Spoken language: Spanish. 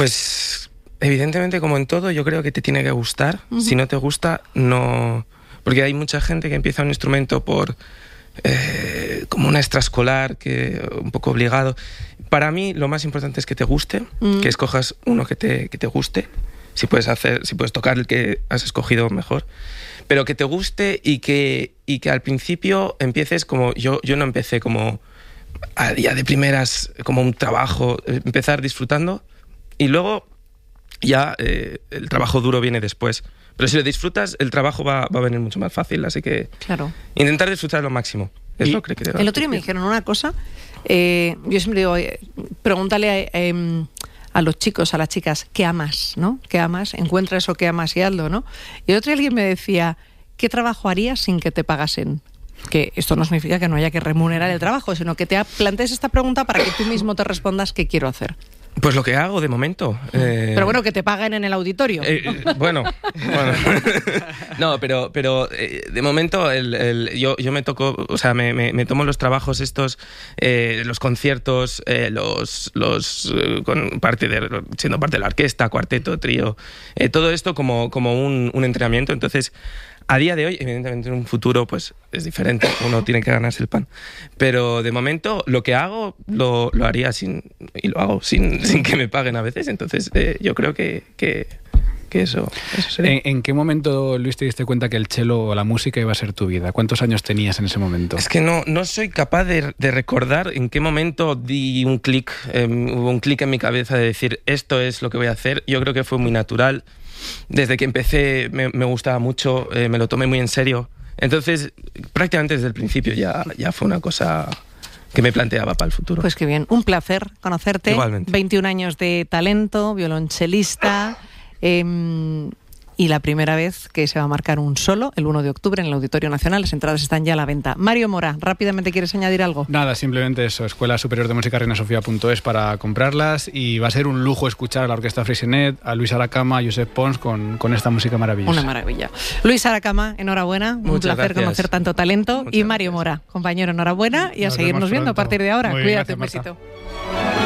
Pues evidentemente, como en todo, yo creo que te tiene que gustar. Si no te gusta, no... Porque hay mucha gente que empieza un instrumento por como una extraescolar, que un poco obligado. Para mí lo más importante es que te guste, que escojas uno que te guste. Si puedes tocar el que has escogido, mejor. Pero que te guste y que al principio empieces como... Yo no empecé como a día de primeras, como un trabajo, empezar disfrutando y luego ya el trabajo duro viene después. Pero si lo disfrutas, el trabajo va a venir mucho más fácil, así que intentar disfrutar lo máximo. Es lo que creo. El otro día me dijeron una cosa, yo siempre digo, pregúntale a los chicos, a las chicas, ¿qué amas? ¿No? ¿Qué amas? Encuentra eso que amas y hazlo, ¿no? Y el otro día alguien me decía, ¿qué trabajo harías sin que te pagasen? Que esto no significa que no haya que remunerar el trabajo, sino que te plantees esta pregunta para que tú mismo te respondas qué quiero hacer. Pues lo que hago de momento. Pero bueno, que te paguen en el auditorio. Bueno. No, pero de momento yo me toco, o sea, me tomo los trabajos estos, los conciertos, siendo parte de la orquesta, cuarteto, trío, todo esto como un entrenamiento. Entonces, a día de hoy, evidentemente en un futuro pues es diferente, uno tiene que ganarse el pan, pero de momento lo que hago lo haría y lo hago sin que me paguen a veces, entonces yo creo que eso sería. ¿En qué momento, Luis, te diste cuenta que el cello o la música iba a ser tu vida? ¿Cuántos años tenías en ese momento? Es que no soy capaz de recordar en qué momento di un clic, hubo un clic en mi cabeza de decir esto es lo que voy a hacer. Yo creo que fue muy natural. Desde que empecé me gustaba mucho, me lo tomé muy en serio. Entonces, prácticamente desde el principio ya fue una cosa que me planteaba para el futuro. Pues qué bien, un placer conocerte. Igualmente. 21 años de talento, violonchelista, y la primera vez que se va a marcar un solo, el 1 de octubre, en el Auditorio Nacional. Las entradas están ya a la venta. Mario Mora, rápidamente, ¿quieres añadir algo? Nada, simplemente eso, Escuela Superior de Música reinasofía.es para comprarlas, y va a ser un lujo escuchar a la Orquesta Freixenet, a Luis Aracama, a Josep Pons con esta música maravillosa. Una maravilla. Luis Aracama, enhorabuena, un placer conocer tanto talento. Muchas y Mario gracias. Mora, compañero, enhorabuena, y a seguirnos viendo a partir de ahora. Cuídate, un besito.